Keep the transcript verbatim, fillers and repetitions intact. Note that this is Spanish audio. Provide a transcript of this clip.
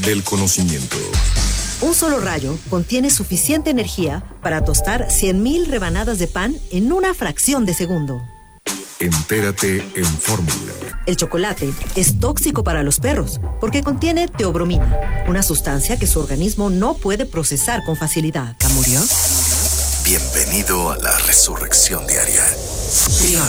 del conocimiento. Un solo rayo contiene suficiente energía para tostar cien mil rebanadas de pan en una fracción de segundo. Entérate en Fórmula. El chocolate es tóxico para los perros porque contiene teobromina, una sustancia que su organismo no puede procesar con facilidad. ¿Ya murió? Bienvenido a la resurrección diaria. Trión,